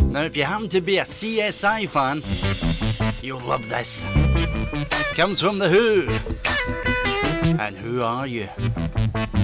Now, if you happen to be a CSI fan, you'll love this. Comes from The Who. And who are you?